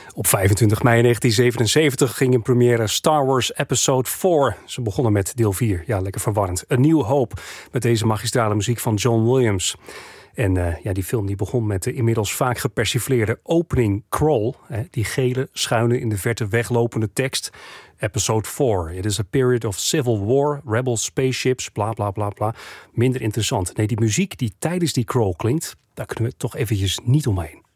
Op 25 mei 1977 ging in première Star Wars Episode 4. Ze begonnen met deel 4. Ja, lekker verwarrend. A New Hope met deze magistrale muziek van John Williams. En die film die begon met de inmiddels vaak gepersifleerde opening crawl. Die gele, schuine, in de verte weglopende tekst. Episode 4. It is a period of civil war, rebel spaceships, bla bla bla bla. Minder interessant. Nee, die muziek die tijdens die crawl klinkt, daar kunnen we toch eventjes niet omheen.